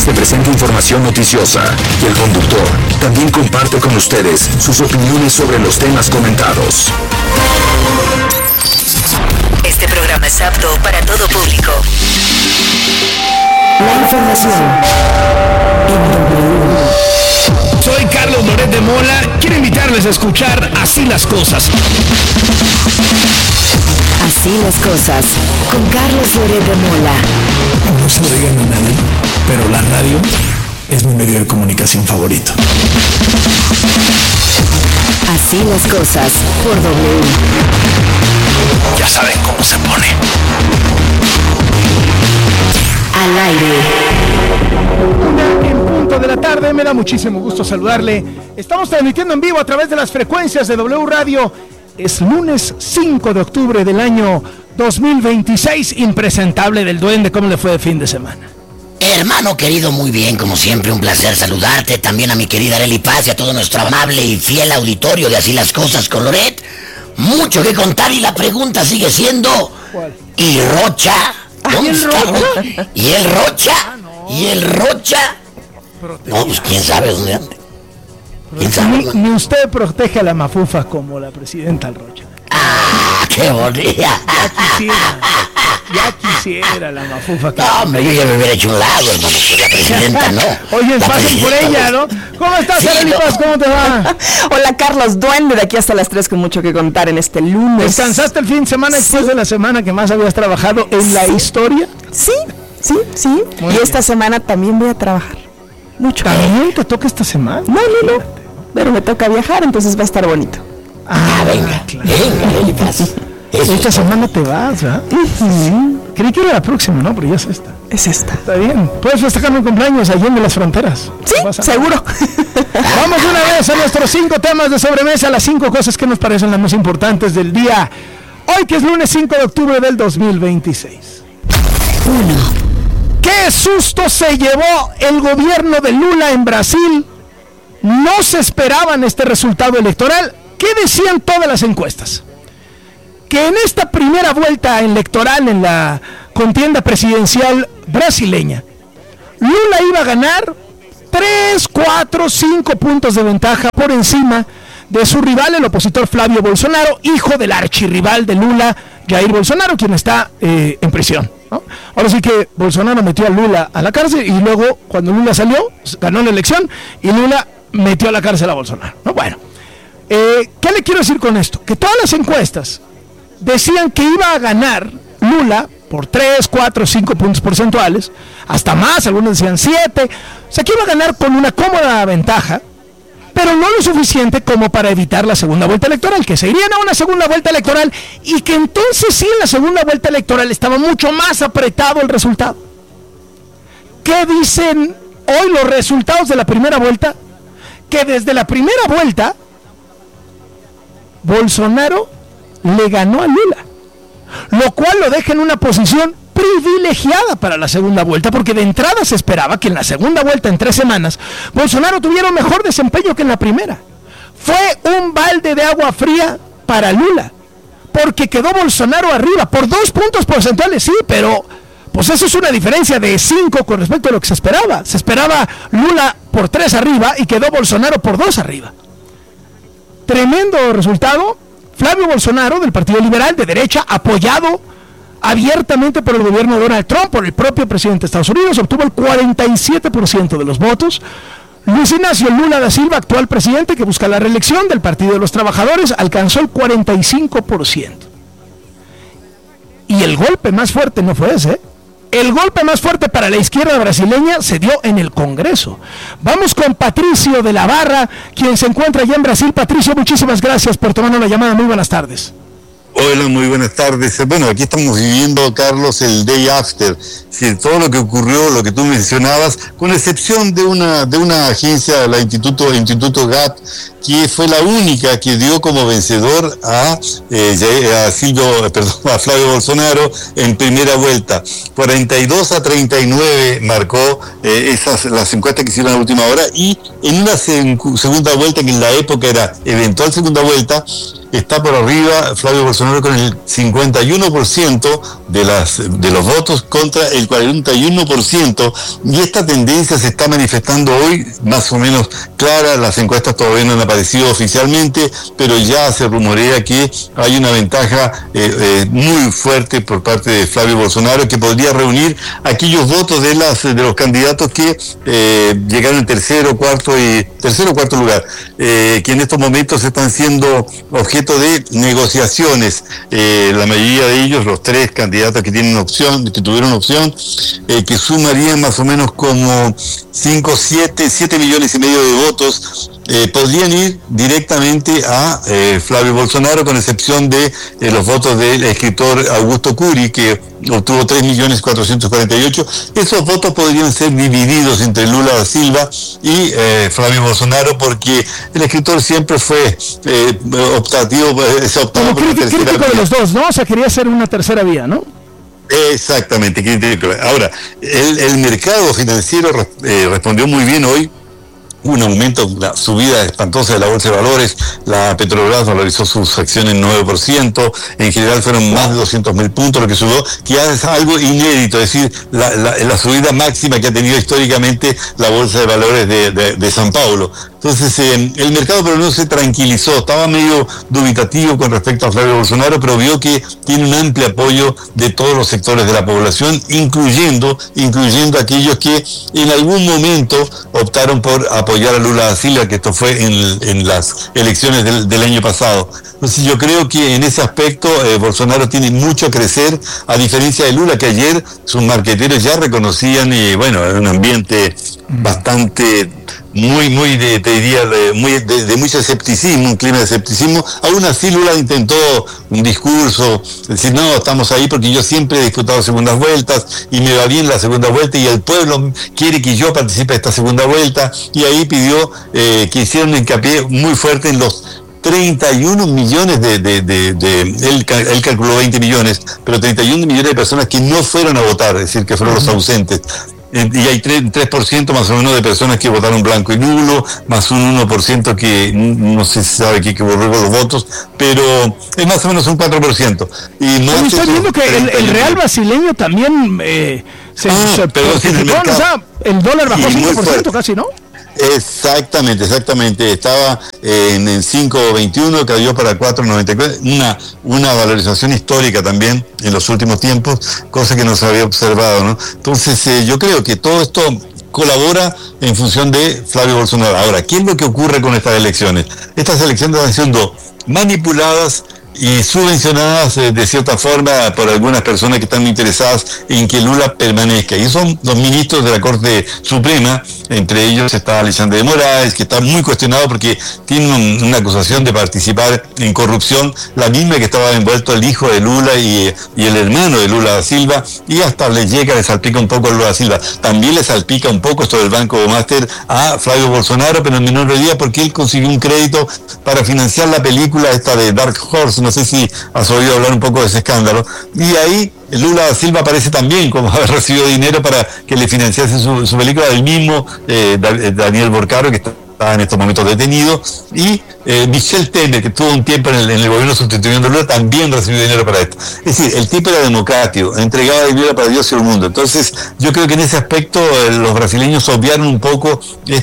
te presenta información noticiosa y el conductor también comparte con ustedes sus opiniones sobre los temas comentados. Este programa es apto para todo público. La información en W. Soy Carlos Loret de Mola. Quiero invitarles a escuchar Así las Cosas. Así las cosas, con Carlos Loret de Mola. No se lo digan a nadie, pero la radio es mi medio de comunicación favorito. Así las cosas, por W. Ya saben cómo se pone. Al aire. 1:00 p.m, me da muchísimo gusto saludarle. Estamos transmitiendo en vivo a través de las frecuencias de W Radio. Es lunes 5 de octubre del año 2026, impresentable del duende. ¿Cómo le fue de fin de semana? Hermano querido, muy bien, como siempre, un placer saludarte. También a mi querida Arely Paz y a todo nuestro amable y fiel auditorio de Así las Cosas con Loret. Mucho que contar y la pregunta sigue siendo... ¿Cuál? ¿Y Rocha? ¿Dónde está Rocha? ¿Y el Rocha? ¿Y el Rocha? No, pues quién sabe dónde anda. ¿Quién sabe? Ni usted protege a la mafufa como la presidenta Rocha. ¡Ah, qué bonita! Ya quisiera la mafufa. No, hombre, yo ya me hubiera hecho un lado, hermano, pues la presidenta no. Oye, La pasen por presidenta ella, ¿no? ¿Cómo estás, Sí, Arely no. Paz? ¿Cómo te va? Hola Carlos, duende de aquí hasta las 3 con mucho que contar en este lunes. ¿Descansaste el fin de semana después de la semana que más habías trabajado en la historia? Sí. Muy Y bien. esta semana también voy a trabajar. Mucho. ¿También te toca esta semana? No. Pero me toca viajar, entonces va a estar bonito. venga, claro. venga, Arely Paz. Eso Esta es semana te vas, ¿verdad? Creí que era la próxima, ¿no? Pero ya es esta. Es esta. Está bien. Puedes festejar mi cumpleaños allí en las fronteras. Sí, No pasa nada. seguro. Vamos de una vez a nuestros 5 temas de sobremesa, las 5 cosas que nos parecen las más importantes del día. Hoy que es lunes 5 de octubre del 2026. 1. ¡Qué susto se llevó el gobierno de Lula en Brasil! No se esperaban este resultado electoral. ¿Qué decían todas las encuestas? Que en esta primera vuelta electoral en la contienda presidencial brasileña, Lula iba a ganar 3, 4, 5 puntos de ventaja por encima de su rival, el opositor Flavio Bolsonaro, hijo del archirrival de Lula, Jair Bolsonaro, quien está en prisión, ¿no? Ahora sí que Bolsonaro metió a Lula a la cárcel y luego, cuando Lula salió, ganó la elección y Lula metió a la cárcel a Bolsonaro, ¿no? Bueno, ¿qué le quiero decir con esto? Que todas las encuestas decían que iba a ganar Lula por 3, 4, 5 puntos porcentuales, hasta más, algunos decían 7, o sea que iba a ganar con una cómoda ventaja, pero no lo suficiente como para evitar la segunda vuelta electoral, que se irían a una segunda vuelta electoral y que entonces sí en la segunda vuelta electoral estaba mucho más apretado el resultado. ¿Qué dicen hoy los resultados de la primera vuelta? Que desde la primera vuelta Bolsonaro le ganó a Lula, lo cual lo deja en una posición privilegiada para la segunda vuelta, porque de entrada se esperaba que en la segunda vuelta, en 3 semanas, Bolsonaro tuviera un mejor desempeño que en la primera. Fue un balde de agua fría para Lula, porque quedó Bolsonaro arriba por 2 puntos porcentuales, sí, pero pues eso es una diferencia de 5 con respecto a lo que se esperaba. Se esperaba Lula por 3 arriba y quedó Bolsonaro por 2 arriba. Tremendo resultado. Flavio Bolsonaro, del Partido Liberal, de derecha, apoyado abiertamente por el gobierno de Donald Trump, por el propio presidente de Estados Unidos, obtuvo el 47% de los votos. Luis Ignacio Lula da Silva, actual presidente que busca la reelección del Partido de los Trabajadores, alcanzó el 45%. Y el golpe más fuerte no fue ese, ¿eh? El golpe más fuerte para la izquierda brasileña se dio en el Congreso. Vamos con Patricio de la Barra, quien se encuentra allá en Brasil. Patricio, muchísimas gracias por tomarnos la llamada. Muy buenas tardes. Hola, muy buenas tardes. Bueno, aquí estamos viviendo, Carlos, el day after. Sí, todo lo que ocurrió, lo que tú mencionabas, con excepción de una agencia, el Instituto GAT, que fue la única que dio como vencedor a Flavio Bolsonaro en primera vuelta. 42-39 marcó las encuestas que hicieron a la última hora, y en una segunda vuelta, que en la época era eventual segunda vuelta, está por arriba Flavio Bolsonaro con el 51% de los votos contra el 41%, y esta tendencia se está manifestando hoy más o menos clara. Las encuestas todavía no han aparecido oficialmente, pero ya se rumorea que hay una ventaja muy fuerte por parte de Flavio Bolsonaro, que podría reunir aquellos votos de los candidatos que llegaron en tercero o cuarto lugar, que en estos momentos están siendo objeto de negociaciones. La mayoría de ellos, los 3 candidatos que tuvieron opción, que sumarían más o menos como 7 millones y medio de votos, podrían ir directamente a Flavio Bolsonaro, con excepción de los votos del escritor Augusto Curi, que obtuvo 3.448.000. Esos votos podrían ser divididos entre Lula da Silva y Flavio Bolsonaro, porque el escritor siempre fue optativo, como crítico de los dos, ¿no? O sea, quería hacer una tercera vía, ¿no? Exactamente, crítico. Ahora, el mercado financiero respondió muy bien hoy. Un aumento, la subida espantosa de la bolsa de valores. La Petrobras valorizó sus acciones en 9%, en general fueron más de 200.000 puntos lo que subió, que es algo inédito, es decir, la subida máxima que ha tenido históricamente la bolsa de valores de San Paulo. Entonces, el mercado pero no se tranquilizó, estaba medio dubitativo con respecto a Flavio Bolsonaro, pero vio que tiene un amplio apoyo de todos los sectores de la población, incluyendo aquellos que en algún momento optaron por apoyar a Lula da Silva, que esto fue en las elecciones del año pasado. Entonces yo creo que en ese aspecto Bolsonaro tiene mucho a crecer, a diferencia de Lula, que ayer sus marqueteros ya reconocían, un ambiente bastante de mucho escepticismo, un clima de escepticismo. Aún así Lula intentó un discurso, decir, no, estamos ahí porque yo siempre he disputado segundas vueltas y me va bien la segunda vuelta y el pueblo quiere que yo participe de esta segunda vuelta, y ahí pidió que hicieran un hincapié muy fuerte en los 31 millones él calculó 20 millones, pero 31 millones de personas que no fueron a votar, es decir, que fueron los ausentes. Y hay 3% más o menos de personas que votaron blanco y nulo, más un 1% que no se sabe que borró los votos, pero es más o menos un 4%. Y más estoy viendo que el real brasileño también el dólar bajó 5% casi, ¿no? Exactamente, estaba en 5.21, cayó para 4.94, una valorización histórica también en los últimos tiempos, cosa que no se había observado, ¿no? Entonces yo creo que todo esto colabora en función de Flavio Bolsonaro. Ahora, ¿qué es lo que ocurre con estas elecciones? Estas elecciones están siendo manipuladas y subvencionadas de cierta forma por algunas personas que están interesadas en que Lula permanezca, y son los ministros de la Corte Suprema. Entre ellos está Alexandre de Moraes, que está muy cuestionado porque tiene una acusación de participar en corrupción, la misma que estaba envuelto el hijo de Lula y el hermano de Lula da Silva, y hasta le salpica un poco a Lula da Silva. También le salpica un poco esto del Banco Master a Flavio Bolsonaro, pero en menor medida porque él consiguió un crédito para financiar la película esta de Dark Horse. No sé si has oído hablar un poco de ese escándalo. Y ahí Lula da Silva aparece también como haber recibido dinero para que le financiase su película, del mismo Daniel Borcaro, que está en estos momentos detenido, y Michel Temer, que tuvo un tiempo en el gobierno sustituyendo a Lula, también recibió dinero para esto. Es decir, el tipo era democrático, entregaba dinero para Dios y el mundo. Entonces yo creo que en ese aspecto los brasileños obviaron un poco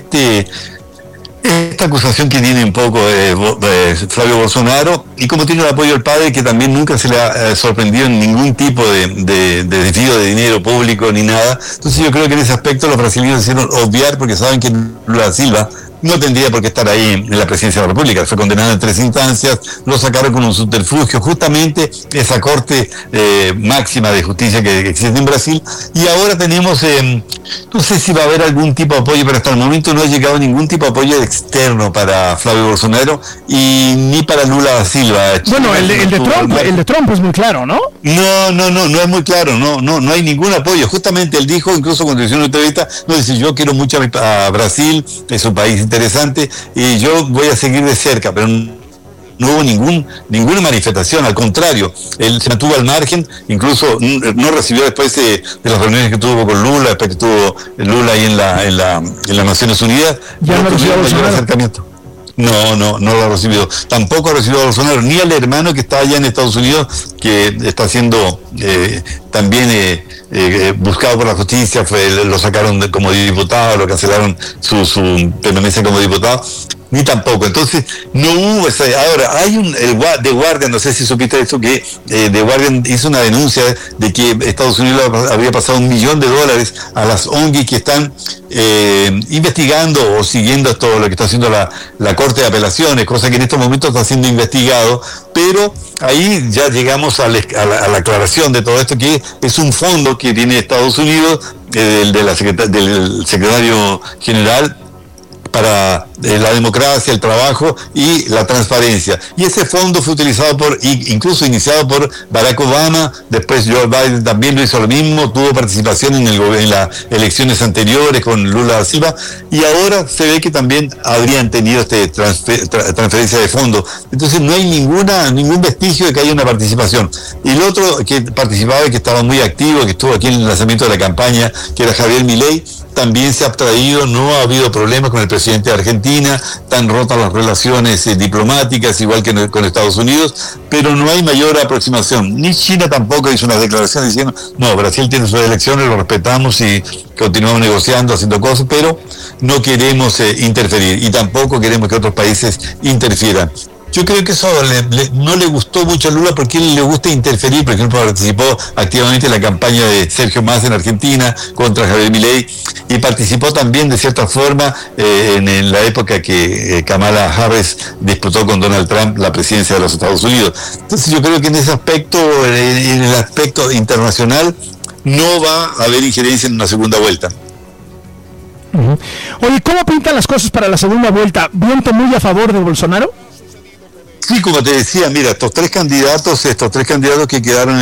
esta acusación que tiene un poco Flavio Bolsonaro, y como tiene el apoyo del padre, que también nunca se le ha sorprendido en ningún tipo de desvío de dinero público ni nada. Entonces yo creo que en ese aspecto los brasileños hicieron obviar, porque saben que Lula da Silva no tendría por qué estar ahí en la presidencia de la República. Fue condenado en 3 instancias, lo sacaron con un subterfugio, justamente esa corte máxima de justicia que existe en Brasil. Y ahora tenemos, no sé si va a haber algún tipo de apoyo, pero hasta el momento no ha llegado ningún tipo de apoyo externo para Flavio Bolsonaro y ni para Lula da Silva. Bueno, el de Trump es muy claro, ¿no? No es muy claro, no hay ningún apoyo. Justamente él dijo, incluso cuando hizo una entrevista, dice, yo quiero mucho a Brasil, es un país interesante y yo voy a seguir de cerca, pero no hubo ninguna manifestación, al contrario, él se mantuvo al margen, incluso no recibió después de las reuniones que tuvo con Lula, después que tuvo Lula ahí en las Naciones Unidas, ya no recibió mayor acercamiento. No lo ha recibido. Tampoco ha recibido a Bolsonaro, ni al hermano que está allá en Estados Unidos, que está siendo también buscado por la justicia. Lo sacaron como diputado, lo cancelaron su permanencia como diputado. Ni tampoco. Entonces, no hubo esa. Ahora, hay The Guardian, no sé si supiste esto, que The Guardian hizo una denuncia de que Estados Unidos había pasado $1 millón a las ONG que están investigando o siguiendo todo lo que está haciendo la Corte de Apelaciones, cosa que en estos momentos está siendo investigado, pero ahí ya llegamos a la aclaración de todo esto, que es un fondo que tiene Estados Unidos, del secretario general, para la democracia, el trabajo y la transparencia. Y ese fondo fue utilizado incluso iniciado por Barack Obama. Después Joe Biden también lo hizo lo mismo, tuvo participación en las elecciones anteriores con Lula da Silva, y ahora se ve que también habrían tenido transferencia de fondos. Entonces no hay ningún vestigio de que haya una participación. Y el otro que participaba y que estaba muy activo, que estuvo aquí en el lanzamiento de la campaña, que era Javier Milei, también se ha abstraído. No ha habido problemas con el presidente de Argentina, tan rotas las relaciones diplomáticas, igual que con Estados Unidos, pero no hay mayor aproximación. Ni China tampoco hizo una declaración diciendo, no, Brasil tiene sus elecciones, lo respetamos y continuamos negociando, haciendo cosas, pero no queremos interferir, y tampoco queremos que otros países interfieran. Yo creo que eso no le gustó mucho a Lula, porque a él le gusta interferir. Por ejemplo, participó activamente en la campaña de Sergio Massa en Argentina contra Javier Milei, y participó también de cierta forma en la época que Kamala Harris disputó con Donald Trump la presidencia de los Estados Unidos. Entonces yo creo que en ese aspecto, en el aspecto internacional, no va a haber injerencia en una segunda vuelta. Uh-huh. Oye, ¿cómo pintan las cosas para la segunda vuelta? ¿Viento muy a favor de Bolsonaro? Sí, como te decía, mira, estos tres candidatos que quedaron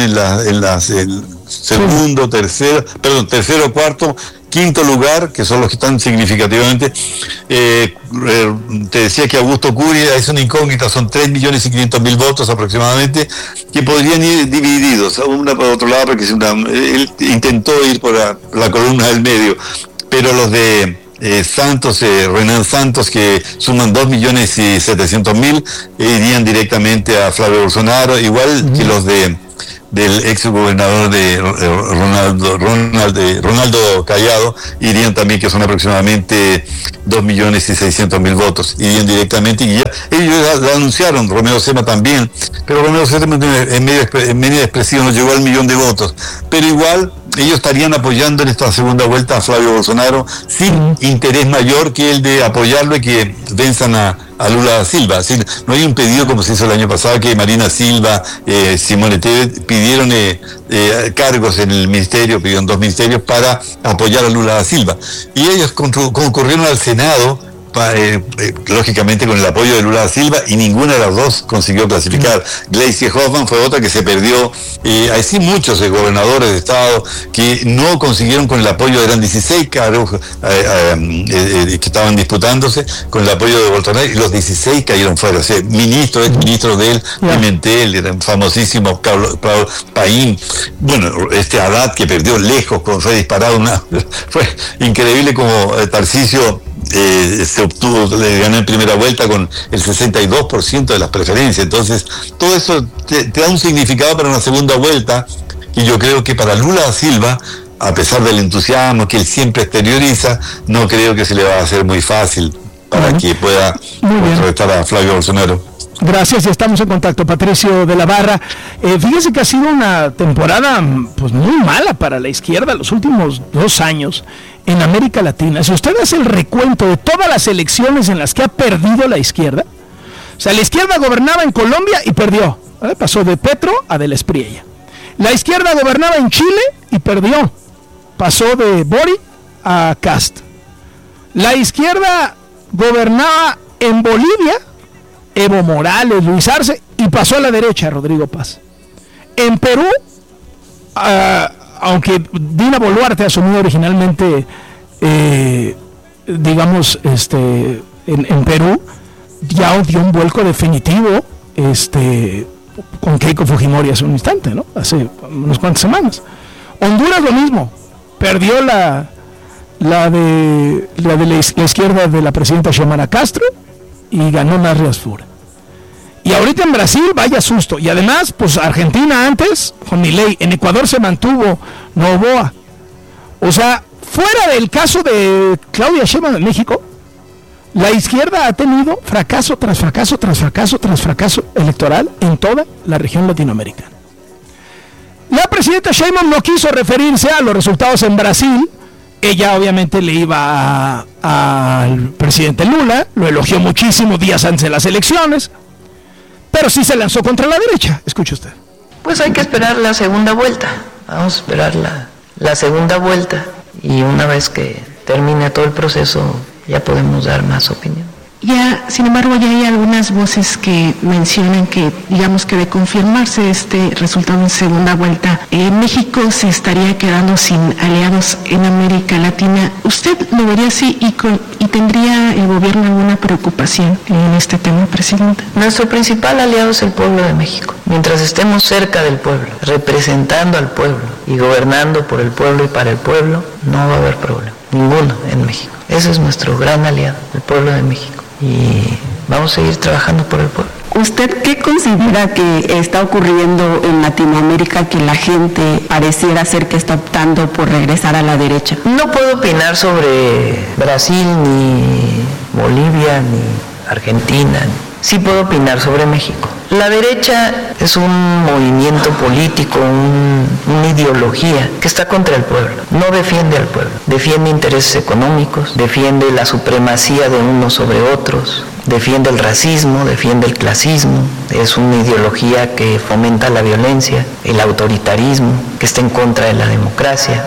en segundo, tercero, cuarto, quinto lugar, que son los que están significativamente, te decía que Augusto Curia es una incógnita, son 3.500.000 votos aproximadamente, que podrían ir divididos, una por otro lado, porque él intentó ir por la columna del medio, pero los de Renan Santos, que suman 2.700.000, irían directamente a Flavio Bolsonaro, igual que los del ex gobernador de Ronaldo Cayado, irían también, que son aproximadamente 2.600.000 votos, irían directamente, y ya ellos lo anunciaron. Romeo Zema también, pero Romeo Zema en medio expresivo no llegó al 1.000.000 de votos, pero igual ellos estarían apoyando en esta segunda vuelta a Flavio Bolsonaro, sin interés mayor que el de apoyarlo y que venzan a Lula da Silva. Es decir, no hay un pedido como se hizo el año pasado, que Marina Silva, Simone Tebet pidieron cargos en el ministerio, pidieron 2 ministerios para apoyar a Lula da Silva. Y ellos concurrieron al Senado, lógicamente con el apoyo de Lula da Silva, y ninguna de las dos consiguió clasificar. Gleisi Hoffmann fue otra que se perdió. Hay sí muchos gobernadores de estado que no consiguieron, con el apoyo, eran 16 cargos que estaban disputándose con el apoyo de Bolsonaro, y los 16 cayeron fuera. O sea, exministro de él, Pimentel, era famosísimo, Paul Paín, bueno, Haddad, que perdió lejos, fue disparado, fue increíble como Tarcisio se obtuvo, le ganó en primera vuelta con el 62% de las preferencias. Entonces todo eso te da un significado para una segunda vuelta, y yo creo que para Lula da Silva, a pesar del entusiasmo que él siempre exterioriza, no creo que se le va a hacer muy fácil para que pueda contrarrestar a Flavio Bolsonaro. Gracias, ya estamos en contacto. Patricio de la Barra, fíjese que ha sido una temporada pues muy mala para la izquierda los últimos 2 años en América Latina. Si usted hace el recuento de todas las elecciones en las que ha perdido la izquierda, o sea, la izquierda gobernaba en Colombia y perdió, pasó de Petro a de la Espriella. La izquierda gobernaba en Chile y perdió, pasó de Boric a Kast. La izquierda gobernaba en Bolivia, Evo Morales, Luis Arce, y pasó a la derecha, Rodrigo Paz. En Perú, aunque Dina Boluarte asumió originalmente, en Perú, ya dio un vuelco definitivo, con Keiko Fujimori hace un instante, ¿no? Hace unas cuantas semanas. Honduras lo mismo, perdió la izquierda de la presidenta Xiomara Castro, y ganó Narri Asfur. Y ahorita en Brasil, vaya susto. Y además, pues Argentina antes, con Milei, en Ecuador se mantuvo Noboa. O sea, fuera del caso de Claudia Sheinbaum en México, la izquierda ha tenido fracaso tras fracaso tras fracaso tras fracaso electoral en toda la región latinoamericana. La presidenta Sheinbaum no quiso referirse a los resultados en Brasil. Ella obviamente le iba al presidente Lula, lo elogió muchísimo días antes de las elecciones, pero sí se lanzó contra la derecha. Escuche usted. Pues hay que esperar la segunda vuelta. Vamos a esperar la segunda vuelta y una vez que termine todo el proceso ya podemos dar más opinión. Ya, sin embargo, ya hay algunas voces que mencionan que, digamos que de confirmarse este resultado en segunda vuelta, México se estaría quedando sin aliados en América Latina. ¿Usted lo vería así y tendría el gobierno alguna preocupación en este tema, presidente? Nuestro principal aliado es el pueblo de México. Mientras estemos cerca del pueblo, representando al pueblo y gobernando por el pueblo y para el pueblo, no va a haber problema, ninguno en México. Ese es nuestro gran aliado, el pueblo de México. Y vamos a seguir trabajando por el pueblo. ¿Usted qué considera que está ocurriendo en Latinoamérica que la gente pareciera ser que está optando por regresar a la derecha? No puedo opinar sobre Brasil, ni Bolivia, ni Argentina. Sí puedo opinar sobre México. La derecha es un movimiento político, una ideología que está contra el pueblo. No defiende al pueblo. Defiende intereses económicos, defiende la supremacía de unos sobre otros, defiende el racismo, defiende el clasismo. Es una ideología que fomenta la violencia, el autoritarismo, que está en contra de la democracia.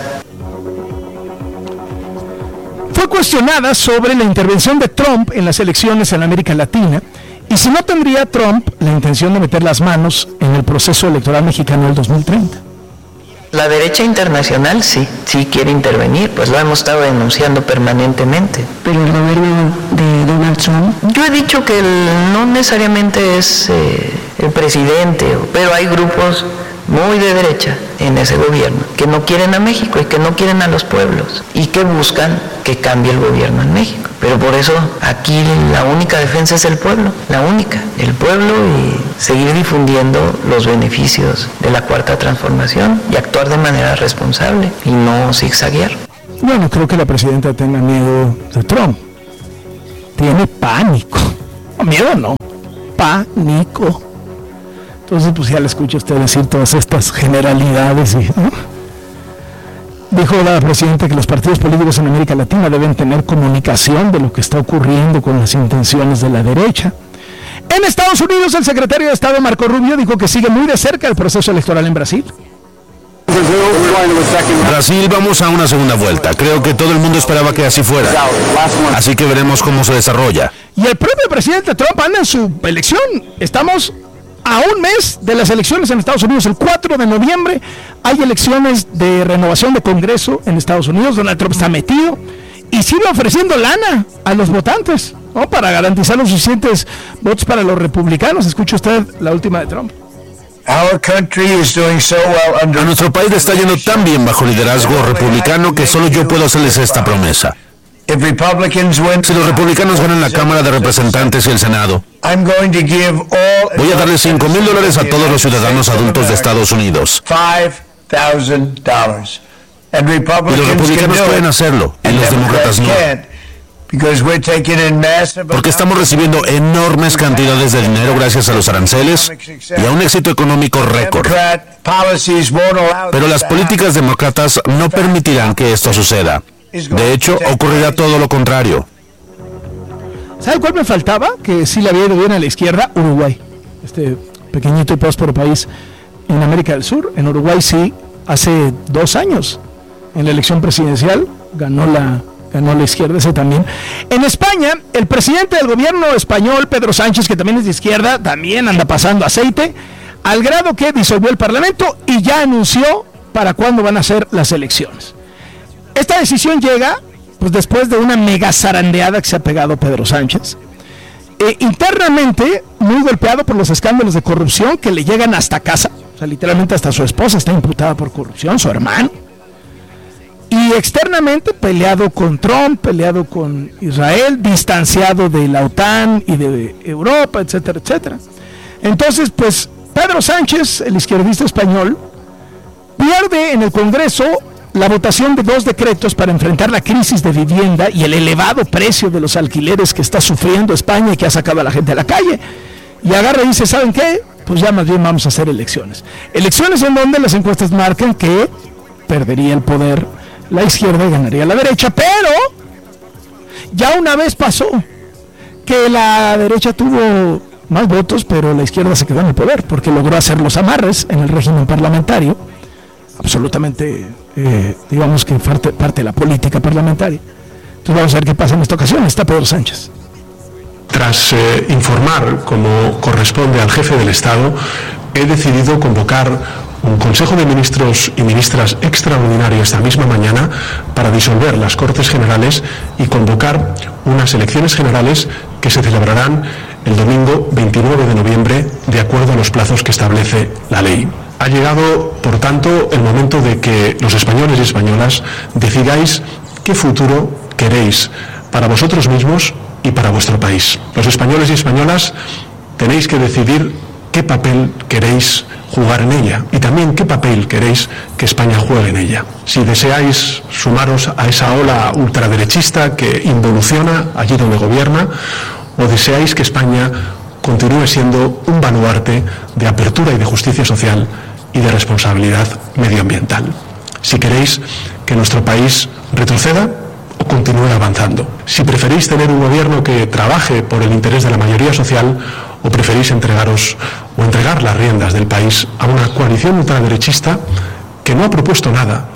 Fue cuestionada sobre la intervención de Trump en las elecciones en América Latina y si no tendría Trump la intención de meter las manos en el proceso electoral mexicano del 2030. La derecha internacional sí quiere intervenir, pues lo hemos estado denunciando permanentemente. Pero el gobierno de Donald Trump... Yo he dicho que no necesariamente es el presidente, pero hay grupos muy de derecha en ese gobierno que no quieren a México y que no quieren a los pueblos y que buscan que cambie el gobierno en México. Pero por eso aquí la única defensa es el pueblo, el pueblo y seguir difundiendo los beneficios de la Cuarta Transformación y actuar de manera responsable y no zigzaguear. Bueno, creo que la presidenta tenga miedo de Trump. Tiene pánico. No, miedo no, pánico. Entonces, pues ya le escucho a usted decir todas estas generalidades, ¿no? Dijo la presidenta que los partidos políticos en América Latina deben tener comunicación de lo que está ocurriendo con las intenciones de la derecha. En Estados Unidos, el secretario de Estado Marco Rubio dijo que sigue muy de cerca el proceso electoral en Brasil. Brasil, vamos a una segunda vuelta. Creo que todo el mundo esperaba que así fuera. Así que veremos cómo se desarrolla. Y el propio presidente Trump anda en su elección. Estamos a un mes de las elecciones en Estados Unidos. El 4 de noviembre hay elecciones de renovación de Congreso en Estados Unidos. Donald Trump está metido y sigue ofreciendo lana a los votantes, ¿no? Para garantizar los suficientes votos para los republicanos. Escuche usted la última de Trump. A nuestro país le está yendo tan bien bajo liderazgo republicano que solo yo puedo hacerles esta promesa. Si los republicanos ganan la Cámara de Representantes y el Senado, voy a darles $5,000 a todos los ciudadanos adultos de Estados Unidos. Y los republicanos pueden hacerlo, y los demócratas no. Porque estamos recibiendo enormes cantidades de dinero gracias a los aranceles y a un éxito económico récord. Pero las políticas demócratas no permitirán que esto suceda. De hecho, ocurrirá todo lo contrario. ¿Sabe cuál me faltaba? Que sí le había ido bien a la izquierda, Uruguay. Este pequeñito y próspero país en América del Sur. En Uruguay sí, hace 2 años, en la elección presidencial, ganó la izquierda, ese también. En España, el presidente del gobierno español, Pedro Sánchez, que también es de izquierda, también anda pasando aceite, al grado que disolvió el Parlamento y ya anunció para cuándo van a ser las elecciones. Esta decisión llega pues después de una mega zarandeada que se ha pegado Pedro Sánchez. Internamente, muy golpeado por los escándalos de corrupción que le llegan hasta casa. O sea, literalmente hasta su esposa está imputada por corrupción, su hermano. Y externamente peleado con Trump, peleado con Israel, distanciado de la OTAN y de Europa, etcétera, etcétera. Entonces, pues, Pedro Sánchez, el izquierdista español, pierde en el Congreso la votación de 2 decretos para enfrentar la crisis de vivienda y el elevado precio de los alquileres que está sufriendo España y que ha sacado a la gente a la calle. Y agarra y dice, ¿saben qué? Pues ya más bien vamos a hacer elecciones. Elecciones en donde las encuestas marcan que perdería el poder la izquierda y ganaría la derecha, pero ya una vez pasó que la derecha tuvo más votos, pero la izquierda se quedó en el poder porque logró hacer los amarres en el régimen parlamentario, absolutamente, digamos que parte de la política parlamentaria. Entonces vamos a ver qué pasa en esta ocasión. Está Pedro Sánchez. Tras informar, como corresponde al jefe del Estado, he decidido convocar un Consejo de Ministros y Ministras extraordinario esta misma mañana para disolver las Cortes Generales y convocar unas elecciones generales que se celebrarán el domingo 29 de noviembre de acuerdo a los plazos que establece la ley. Ha llegado, por tanto, el momento de que los españoles y españolas decidáis qué futuro queréis para vosotros mismos y para vuestro país. Los españoles y españolas tenéis que decidir qué papel queréis jugar en ella y también qué papel queréis que España juegue en ella. Si deseáis sumaros a esa ola ultraderechista que involuciona allí donde gobierna, o deseáis que España continúe siendo un baluarte de apertura y de justicia social y de responsabilidad medioambiental. Si queréis que nuestro país retroceda o continúe avanzando. Si preferís tener un gobierno que trabaje por el interés de la mayoría social, o preferís entregar las riendas del país a una coalición ultraderechista que no ha propuesto nada.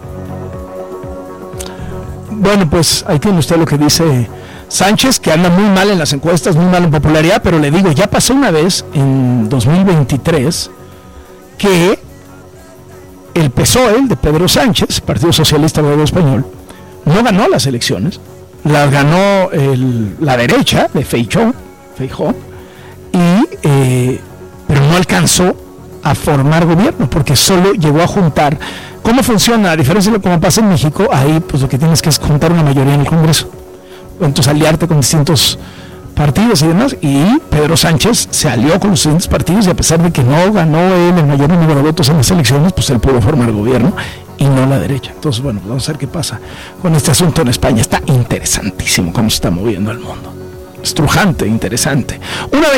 Bueno, pues ahí tiene usted lo que dice Sánchez, que anda muy mal en las encuestas, muy mal en popularidad, pero le digo, ya pasó una vez en 2023 que el PSOE, el de Pedro Sánchez, Partido Socialista Obrero Español, no ganó las elecciones, las ganó la derecha de Feijóo, pero no alcanzó a formar gobierno porque solo llegó a juntar. ¿Cómo funciona? A diferencia de lo que pasa en México, ahí pues lo que tienes que es juntar una mayoría en el Congreso, entonces aliarte con distintos partidos y demás, y Pedro Sánchez se alió con los distintos partidos y a pesar de que no ganó él el mayor número de votos en las elecciones, pues él pudo formar gobierno y no la derecha. Entonces bueno, vamos a ver qué pasa con este asunto en España. Está interesantísimo cómo se está moviendo el mundo, estrujante, interesante.